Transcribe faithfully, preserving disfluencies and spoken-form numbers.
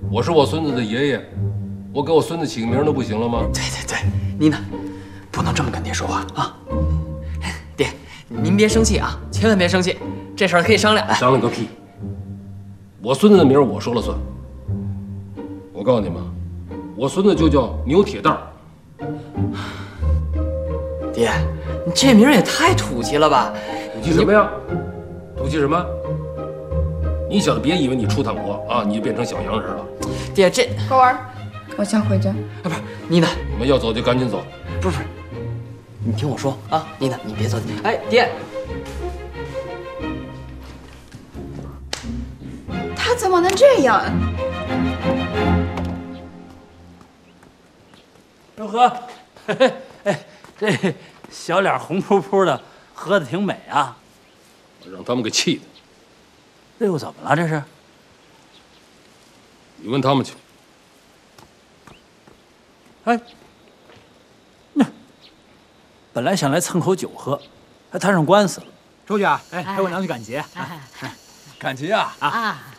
我是我孙子的爷爷，我给我孙子起个名都不行了吗？ 对对对，妮娜，不能这么跟爹说话啊！爹，您别生气啊，千万别生气，这事儿可以商量。 商量个屁！我孙子的名我说了算。我告诉你们，我孙子就叫牛铁蛋儿。 爹，你这名也太土气了吧！ 土气什么呀？土气什么？你小子别以为你出趟国啊，你就变成小洋人了。 爹，这高儿，我想回家。 啊，不是，妮娜， 你们要走就赶紧走。 不是不是，你听我说啊，妮娜，你别走。哎，爹， 他怎么能这样？ 如何？嘿嘿，哎，这小脸红扑扑的，喝的挺美啊。 让他们给气的。 这又怎么了？这是？ 你问他们去。 哎，那本来想来蹭口酒喝，还摊上官司了。 周家，哎，陪我娘去赶集。赶集啊！啊！